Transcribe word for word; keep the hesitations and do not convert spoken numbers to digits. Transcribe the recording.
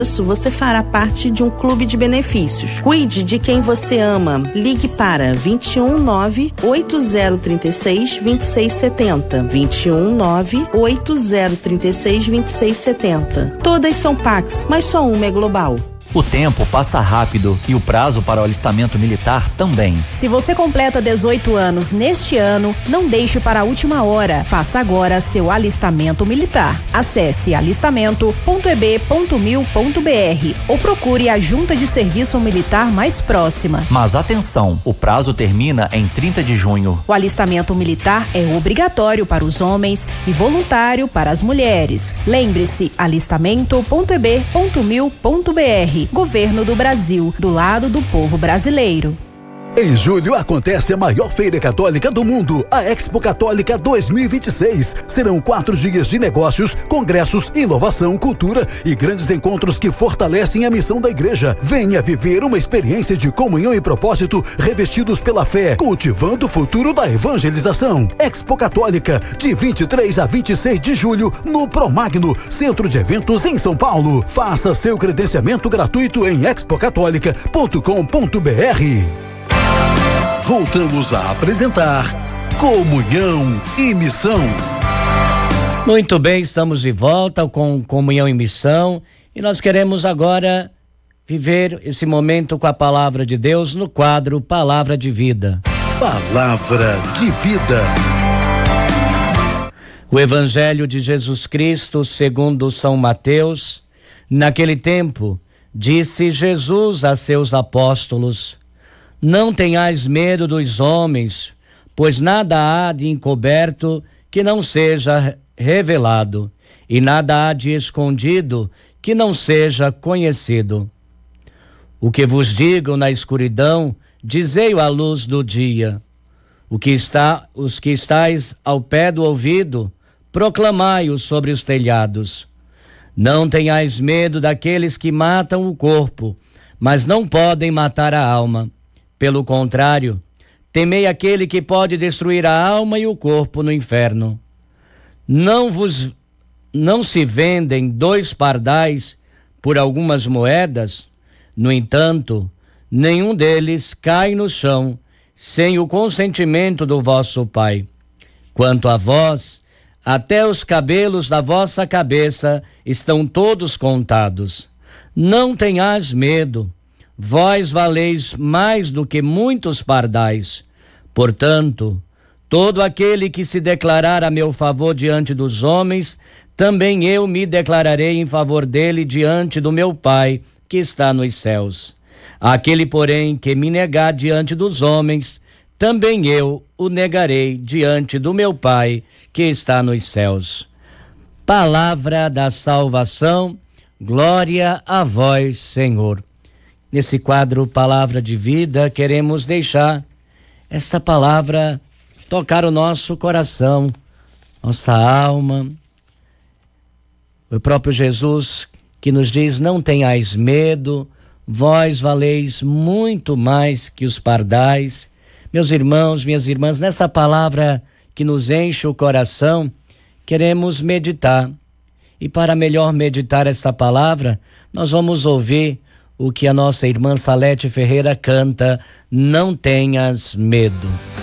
Isso, você fará parte de um clube de benefícios. Cuide de quem você ama. Ligue para vinte e um nove oito zero três seis vinte e seis setenta. vinte e um nove oito zero três seis vinte e seis setenta. Todas são Pax, mas só uma é global. O tempo passa rápido e o prazo para o alistamento militar também. Se você completa dezoito anos neste ano, não deixe para a última hora. Faça agora seu alistamento militar. Acesse alistamento ponto e b ponto mil ponto b r ou procure a junta de serviço militar mais próxima. Mas atenção, o prazo termina em trinta de junho. O alistamento militar é obrigatório para os homens e voluntário para as mulheres. Lembre-se, alistamento ponto e b ponto mil ponto b r. Governo do Brasil, do lado do povo brasileiro. Em julho acontece a maior feira católica do mundo, a Expo Católica dois mil e vinte e seis. Serão quatro dias de negócios, congressos, inovação, cultura e grandes encontros que fortalecem a missão da igreja. Venha viver uma experiência de comunhão e propósito revestidos pela fé, cultivando o futuro da evangelização. Expo Católica, de vinte e três a vinte e seis de julho, no Promagno, Centro de Eventos em São Paulo. Faça seu credenciamento gratuito em expo católica ponto com ponto b r. Voltamos a apresentar Comunhão e Missão. Muito bem, estamos de volta com Comunhão e Missão e nós queremos agora viver esse momento com a Palavra de Deus no quadro Palavra de Vida. Palavra de Vida. O Evangelho de Jesus Cristo segundo São Mateus. Naquele tempo, disse Jesus a seus apóstolos: não tenhais medo dos homens, pois nada há de encoberto que não seja revelado, e nada há de escondido que não seja conhecido. O que vos digo na escuridão, dizei-o à luz do dia. O que está, os que estáis ao pé do ouvido, proclamai-o sobre os telhados. Não tenhais medo daqueles que matam o corpo, mas não podem matar a alma. Pelo contrário, temei aquele que pode destruir a alma e o corpo no inferno. Não vos, não se vendem dois pardais por algumas moedas? No entanto, nenhum deles cai no chão sem o consentimento do vosso Pai. Quanto a vós, até os cabelos da vossa cabeça estão todos contados. Não tenhais medo. Vós valeis mais do que muitos pardais. Portanto, todo aquele que se declarar a meu favor diante dos homens, também eu me declararei em favor dele diante do meu Pai, que está nos céus. Aquele, porém, que me negar diante dos homens, também eu o negarei diante do meu Pai, que está nos céus. Palavra da salvação, glória a vós, Senhor. Nesse quadro Palavra de Vida, queremos deixar esta palavra tocar o nosso coração, nossa alma. O próprio Jesus que nos diz: não tenhais medo, vós valeis muito mais que os pardais. Meus irmãos, minhas irmãs, nessa palavra que nos enche o coração, queremos meditar. E para melhor meditar esta palavra, nós vamos ouvir o que a nossa irmã Salete Ferreira canta: não tenhas medo.